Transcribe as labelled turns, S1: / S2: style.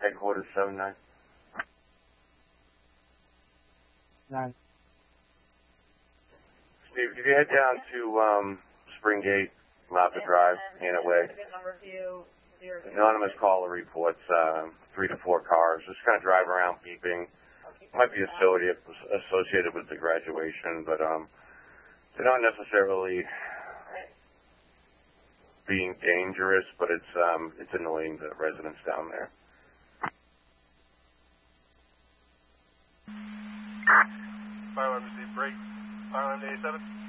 S1: Headquarters 79.
S2: 9.
S1: Steve, if you head down to Springgate, Lapa Drive, Hannah Way, anonymous caller reports 3 to 4 cars. Just kind of drive around beeping. Might be associated with the graduation, but they're not necessarily being dangerous, but it's annoying the residents down there.
S3: Fire alarm received. Break. Fire alarm to A7.